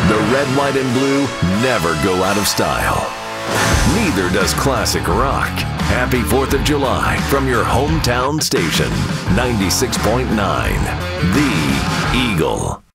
The red, white, and blue never go out of style. Neither does classic rock. Happy 4th of July from your hometown station, 96.9, The Eagle.